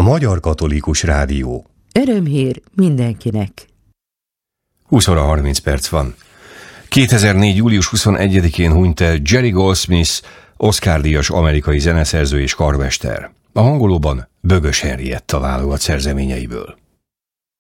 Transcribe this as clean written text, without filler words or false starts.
A Magyar Katolikus Rádió. Örömhír mindenkinek. 20 óra 30 perc van. 2004. július 21-én hunyt el Jerry Goldsmith, Oscar-díjas amerikai zeneszerző és karmester. A hangolóban Bögös Henrietta válogat szerzeményeiből.